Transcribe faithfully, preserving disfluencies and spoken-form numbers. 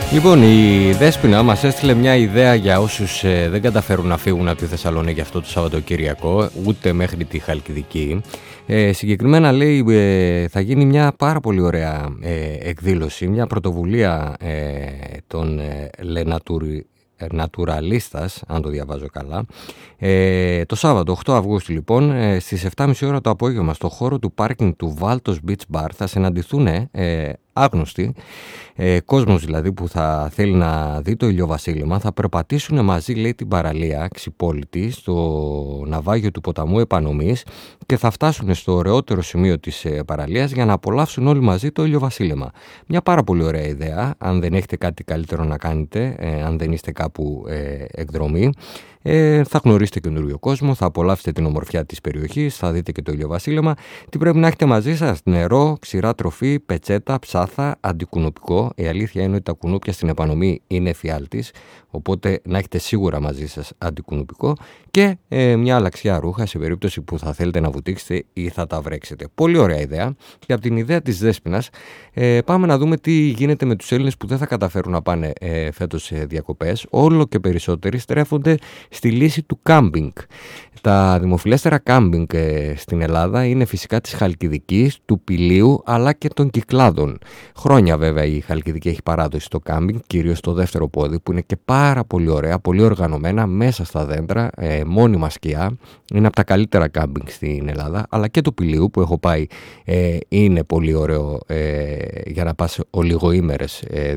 Λοιπόν, η Δέσποινα μας έστειλε μια ιδέα για όσους ε, δεν καταφέρουν να φύγουν από τη Θεσσαλονίκη αυτό το Σαββατοκύριακο, ούτε μέχρι τη Χαλκιδική. Ε, συγκεκριμένα λέει ε, θα γίνει μια πάρα πολύ ωραία ε, εκδήλωση, μια πρωτοβουλία ε, των ε, Λενατουρι Νατουραλίστας, αν το διαβάζω καλά, ε, το Σάββατο οκτώ Αυγούστου λοιπόν ε, στις επτά και μισή ώρα το απόγευμα στο χώρο του πάρκινγκ του Βάλτος Beach Bar θα συναντηθούν ε, άγνωστοι, ε, κόσμος δηλαδή που θα θέλει να δει το ηλιοβασίλεμα, θα περπατήσουν μαζί, λέει, την παραλία Ξυπόλυτη στο ναυάγιο του ποταμού Επανομής και θα φτάσουν στο ωραιότερο σημείο της ε, παραλίας για να απολαύσουν όλοι μαζί το ηλιοβασίλεμα. Μια πάρα πολύ ωραία ιδέα, αν δεν έχετε κάτι καλύτερο να κάνετε, ε, αν δεν είστε κάπου ε, εκδρομή. Ε, θα γνωρίσετε καινούριο κόσμο, θα απολαύσετε την ομορφιά της περιοχής, θα δείτε και το ηλιοβασίλεμα. Τι πρέπει να έχετε μαζί σας? Νερό, ξηρά τροφή, πετσέτα, ψάθα, αντικουνουπικό. Η αλήθεια είναι ότι τα κουνούπια στην Επανομή είναι εφιάλτης, οπότε να έχετε σίγουρα μαζί σας αντικουνουπικό και ε, μια αλλαξιά ρούχα σε περίπτωση που θα θέλετε να βουτήξετε ή θα τα βρέξετε. Πολύ ωραία ιδέα. Και από την ιδέα της Δέσποινας ε, πάμε να δούμε τι γίνεται με τους Έλληνες που δεν θα καταφέρουν να πάνε ε, φέτος σε διακοπές. Όλο και περισσότεροι στρέφονται στη λύση του κάμπινγκ. Τα δημοφιλέστερα κάμπινγκ ε, στην Ελλάδα είναι φυσικά της Χαλκιδικής, του Πηλίου αλλά και των Κυκλάδων. Χρόνια βέβαια η Χαλκιδική έχει παράδοση στο κάμπινγκ, κυρίως στο δεύτερο πόδι που είναι και πάρα πολύ ωραία, πολύ οργανωμένα, μέσα στα δέντρα, ε, μόνιμα σκιά. Είναι από τα καλύτερα κάμπινγκ στην Ελλάδα, αλλά και το Πηλίου που έχω πάει ε, είναι πολύ ωραίο ε, για να πας ολιγοήμερες ε,